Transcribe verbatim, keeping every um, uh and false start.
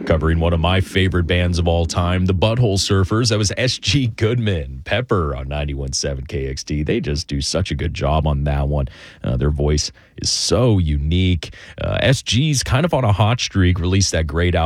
Covering one of my favorite bands of all time, the Butthole Surfers. That was S G Goodman, Pepper on ninety-one point seven K X T. They just do such a good job on that one. Uh, their voice is so unique. Uh, S G's kind of on a hot streak, released that great album.